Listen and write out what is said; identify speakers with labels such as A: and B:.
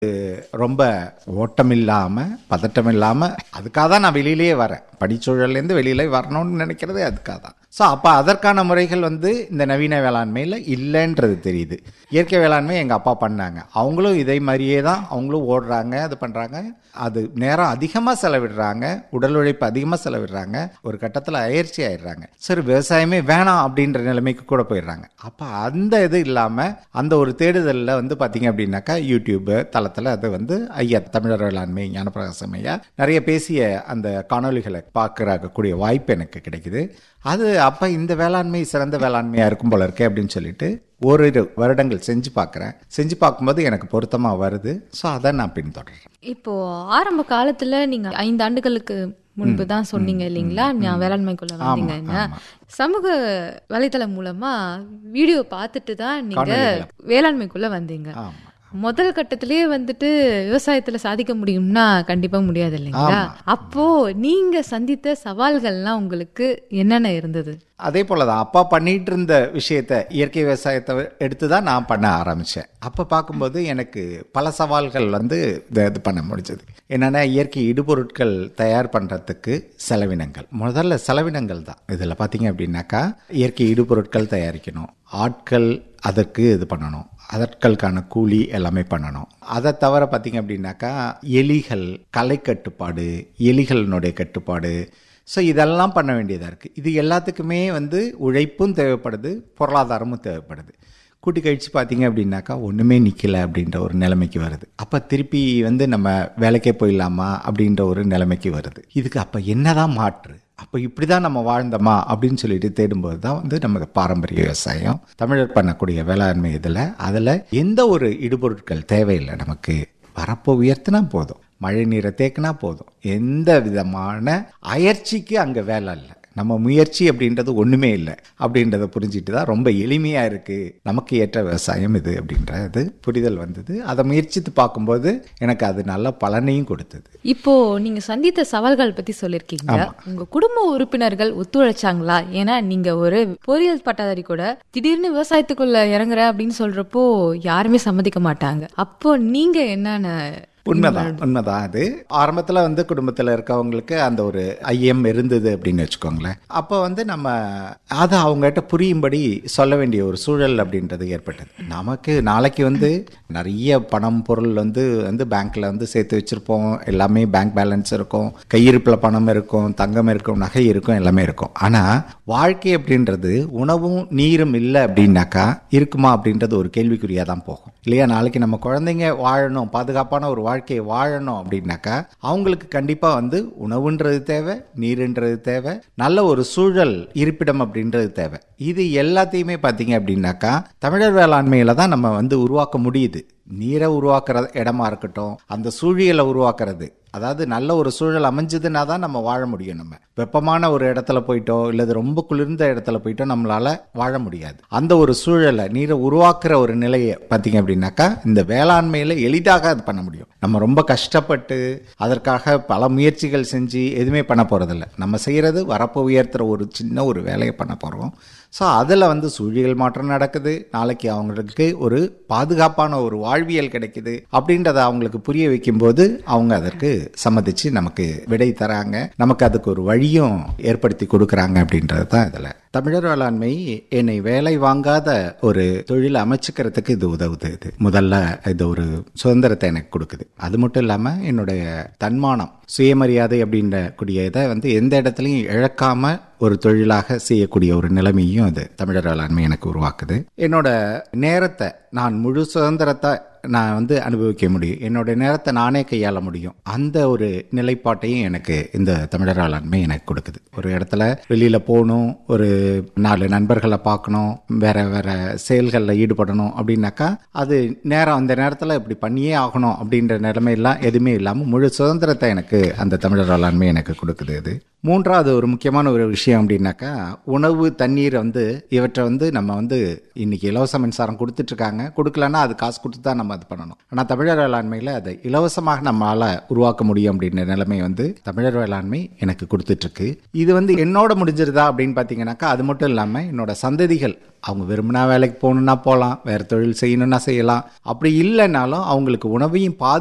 A: ரொம்ப ஓட்டம் இல்லாம பதட்டம் இல்லாம அதுக்காக தான் நான் வெளியிலேயே வரேன். படிச்சூழல்லேருந்து வெளியில வரணும்னு நினைக்கிறதே அதுக்காக தான். ஸோ அப்போ அதற்கான முறைகள் இந்த நவீன வேளாண்மையில் இல்லைன்றது தெரியுது. இயற்கை வேளாண்மை எங்கள் அப்பா பண்ணாங்க, அவங்களும் இதே மாதிரியே தான் அவங்களும் ஓடுறாங்க, அது பண்ணுறாங்க. அது நேரம் அதிகமாக செலவிடுறாங்க, உடல் உழைப்பு அதிகமாக செலவிடுறாங்க, ஒரு கட்டத்தில் அயற்சி ஆயிடுறாங்க. சரி விவசாயமே வேணாம் அப்படின்ற நிலைமைக்கு கூட போயிடுறாங்க. அப்போ அந்த இது இல்லாமல் அந்த ஒரு தேடுதலில் பார்த்தீங்க அப்படின்னாக்கா யூடியூப் தளத்தில் அது ஐயா தமிழர் வேளாண்மை ஞானப்பிரகாசம் ஐயா நிறைய பேசிய அந்த காணொலிகளை பார்க்கக்கூடிய வாய்ப்பு எனக்கு கிடைக்குது. அது அப்போ இந்த வேளாண்மை சிறந்த வேளாண்மையாக இருக்கும் போல இருக்கே அப்படின்னு சொல்லிட்டு ஓரிரு வருடங்கள் செஞ்சு பார்க்குறேன். செஞ்சு பார்க்கும்போது எனக்கு பொருத்தமாக வருது. ஸோ அதை நான் பின்தொடர்றேன்.
B: இப்போ ஆரம்ப காலத்துல நீங்க 5 ஆண்டுகளுக்கு முன்பு தான் சொன்னீங்க இல்லைங்களா, நான் வேளாண்மைக்குள்ள வந்தீங்கன்னா, சமூக வலைதளம் மூலமா வீடியோ பார்த்துட்டு தான் நீங்க வேளாண்மைக்குள்ள வந்தீங்க. முதல் கட்டத்திலேயே விவசாயத்துல சாதிக்க முடியும்னா கண்டிப்பா முடியாது இல்லைங்களா? அப்போ நீங்க சந்தித்த சவால்கள்லாம் உங்களுக்கு என்னென்ன இருந்தது?
A: அதே போலதான் அப்பா பண்ணிட்டு இருந்த விஷயத்த இயற்கை விவசாயத்தை எடுத்துதான் நான் பண்ண ஆரம்பிச்சேன். அப்ப பார்க்கும்போது எனக்கு பல சவால்கள் இது பண்ண முடிஞ்சது. என்னன்னா, இயற்கை இடுபொருட்கள் தயார் பண்றதுக்கு செலவினங்கள், முதல்ல செலவினங்கள் தான். இதுல பாத்தீங்க அப்படின்னாக்கா இயற்கை இடுபொருட்கள் தயாரிக்கணும், ஆட்கள் அதற்கு இது பண்ணணும், அதற்கான கூலி எல்லாமே பண்ணணும். அதை தவிர பார்த்தீங்க அப்படின்னாக்கா எலிகள், களை கட்டுப்பாடு, எலிகளினுடைய கட்டுப்பாடு, ஸோ இதெல்லாம் பண்ண வேண்டியதாக இருக்குது. இது எல்லாத்துக்குமே உழைப்பும் தேவைப்படுது, பொருளாதாரமும் தேவைப்படுது. கூட்டி கழிச்சு பார்த்தீங்க அப்படின்னாக்கா ஒன்றுமே நிற்கலை அப்படின்ற ஒரு நிலைமைக்கு வருது. அப்போ திருப்பி நம்ம வேலைக்கே போயிடலாமா அப்படின்ற ஒரு நிலைமைக்கு வருது. இதுக்கு அப்போ என்னதான் மாற்று? அப்போ இப்படி தான் நம்ம வாழ்ந்தோமா அப்படின்னு சொல்லிட்டு தேடும்போது தான் நமக்கு பாரம்பரிய விவசாயம், தமிழர் பண்ணக்கூடிய வேளாண்மை அதில் எந்த ஒரு இடுபொருட்கள் தேவையில்லை. நமக்கு வரப்போ உயர்த்தினா போதும், மழை நீரை தேக்கினா போதும், எந்த விதமான அயற்சிக்கு அங்கே வேலை இல்லை. நம்ம முயற்சி அப்படின்றது ஒன்றுமே இல்லை அப்படின்றத புரிஞ்சுட்டு தான் ரொம்ப எளிமையாக இருக்குது, நமக்கு ஏற்ற விவசாயம் இது அப்படின்றது புரிதல் வந்தது. அதை முயற்சித்து பார்க்கும்போது எனக்கு அது நல்ல பலனையும் கொடுத்தது.
B: இப்போ நீங்கள் சந்தித்த சவால்கள் பற்றி சொல்லியிருக்கீங்க. உங்கள் குடும்ப உறுப்பினர்கள் ஒத்துழைச்சாங்களா? ஏன்னா நீங்கள் ஒரு பொறியியல் பட்டதாரி கூட திடீர்னு விவசாயத்துக்குள்ள இறங்குற அப்படின்னு சொல்றப்போ யாருமே சம்மதிக்க மாட்டாங்க. அப்போ நீங்கள் என்னென்ன?
A: உண்மைதான். அது ஆரம்பத்தில் குடும்பத்தில் இருக்கவங்களுக்கு அந்த ஒரு ஐயம் இருந்தது அப்படின்னு வச்சுக்கோங்களேன். அப்போ நம்ம அதை அவங்ககிட்ட புரியும்படி சொல்ல வேண்டிய ஒரு சூழல் அப்படின்றது ஏற்பட்டது. நமக்கு நாளைக்கு நிறைய பணம் பொருள் பேங்க்ல சேர்த்து வச்சிருப்போம், எல்லாமே பேங்க் பேலன்ஸ் இருக்கும், கையிருப்பில் பணம் இருக்கும், தங்கம் இருக்கும், நகை இருக்கும், எல்லாமே இருக்கும். ஆனால் வாழ்க்கை அப்படின்றது உணவும் நீரும் இல்லை அப்படின்னாக்கா இருக்குமா அப்படின்றது ஒரு கேள்விக்குறியாக தான் போகும் இல்லையா? நாளைக்கு நம்ம குழந்தைங்க வாழணும், பாதுகாப்பான ஒரு வாழ்க்கையை வாழணும் அப்படின்னாக்கா அவங்களுக்கு கண்டிப்பா உணவுன்றது தேவை, நீருன்றது தேவை, நல்ல ஒரு சூழல் இருப்பிடம் அப்படின்றது தேவை. இது எல்லாத்தையுமே பார்த்தீங்க அப்படின்னாக்கா தமிழர் வேளாண்மையில தான் நம்ம உருவாக்க முடியுது. நீரை உருவாக்குற இடமா இருக்கட்டும், அந்த சூழியலை உருவாக்குறது, அதாவது நல்ல ஒரு சூழல் அமைஞ்சதுன்னா தான் நம்ம வாழ முடியும். நம்ம வெப்பமான ஒரு இடத்துல போயிட்டோ இல்லது ரொம்ப குளிர்ந்த இடத்துல போயிட்டோ நம்மளால வாழ முடியாது. அந்த ஒரு சூழலை நீரை உருவாக்குற ஒரு நிலையை பார்த்தீங்க அப்படின்னாக்கா இந்த வேளாண்மையில எளிதாக அது பண்ண முடியும். நம்ம ரொம்ப கஷ்டப்பட்டு அதற்காக பல முயற்சிகள் செஞ்சு எதுவுமே பண்ண போறதில்லை. நம்ம செய்யறது வரப்பு உயர்த்துற ஒரு சின்ன ஒரு வேலையை பண்ண போறோம். ஸோ அதில் சூழியல் மாற்றம் நடக்குது, நாளைக்கு அவங்களுக்கு ஒரு பாதுகாப்பான ஒரு வாழ்வியல் கிடைக்குது அப்படின்றத அவங்களுக்கு புரிய வைக்கும்போது அவங்க அதற்கு சம்மதிச்சு நமக்கு விடை தராங்க, நமக்கு அதுக்கு ஒரு வழியும் ஏற்படுத்தி கொடுக்குறாங்க அப்படின்றது தான் இதில். தமிழர் வேளாண்மை என்னை வேலை வாங்காத ஒரு தொழில் அமைச்சுக்கிறதுக்கு இது உதவுது. இது முதல்ல இது ஒரு சுதந்திரத்தை எனக்கு கொடுக்குது. அது மட்டும் இல்லாமல் என்னுடைய தன்மானம், சுயமரியாதை அப்படின்ற கூடிய இதை எந்த இடத்துலையும் இழக்காம ஒரு தொழிலாக செய்யக்கூடிய ஒரு நிலைமையும் அது தமிழர் வேளாண்மை எனக்கு உருவாக்குது. என்னோட நேரத்தை நான் முழு சுதந்திரத்தை நான் அனுபவிக்க முடியும், என்னோட நேரத்தை நானே கையாள முடியும். அந்த ஒரு நிலைப்பாட்டையும் எனக்கு இந்த தமிழர் வேளாண்மை எனக்கு கொடுக்குது. ஒரு இடத்துல வெளியில போகணும், ஒரு 4 நண்பர்களை பார்க்கணும், வேற வேற செயல்களில் ஈடுபடணும் அப்படின்னாக்கா அது நேரம், அந்த நேரத்தில் இப்படி பண்ணியே ஆகணும் அப்படின்ற நிலைமையெல்லாம் எதுவுமே இல்லாமல் முழு சுதந்திரத்தை எனக்கு அந்த தமிழர் வேளாண்மை எனக்கு கொடுக்குது. இது மூன்றாவது ஒரு முக்கியமான ஒரு விஷயம் அப்படின்னாக்கா, உணவு, தண்ணீர் இவற்றை நம்ம இன்னைக்கு இலவச மின்சாரம் கொடுத்துட்ருக்காங்க. கொடுக்கலன்னா அது காசு கொடுத்து தான் நம்ம அது பண்ணணும். ஆனால் தமிழர் வேளாண்மையில் அதை இலவசமாக நம்மளால் உருவாக்க முடியும் அப்படின்ற நிலைமை தமிழர் வேளாண்மை எனக்கு கொடுத்துட்ருக்கு. இது என்னோட முடிஞ்சிருதா அப்படின்னு பார்த்தீங்கன்னாக்கா, அது மட்டும் இல்லாமல் என்னோட சந்ததிகள் அவங்க விரும்பினா வேலைக்கு போகணுன்னா போகலாம், வேறு தொழில் செய்யணுன்னா செய்யலாம். அப்படி இல்லைனாலும் அவங்களுக்கு உணவையும்